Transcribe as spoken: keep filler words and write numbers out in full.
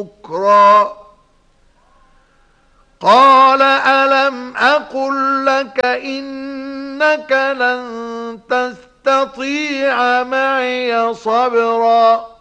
نكرا قال ألم أقل لك إنك لن تستطيع معي صبرا